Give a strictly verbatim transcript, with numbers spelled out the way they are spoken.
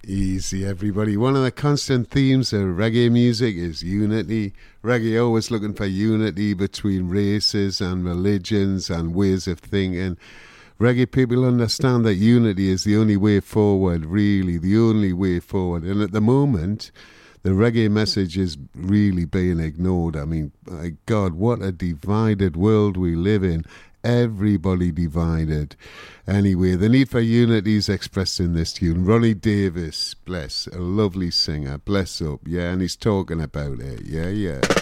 Easy, everybody. One of the constant themes of reggae music is unity. Reggae always looking for unity between races and religions and ways of thinking. Reggae people understand that unity is the only way forward, really, the only way forward. And at the moment, the reggae message is really being ignored. I mean, my God, what a divided world we live in. Everybody divided. Anyway, the need for unity is expressed in this tune. Ronnie Davis, bless, a lovely singer, bless up, yeah, and he's talking about it, yeah, yeah.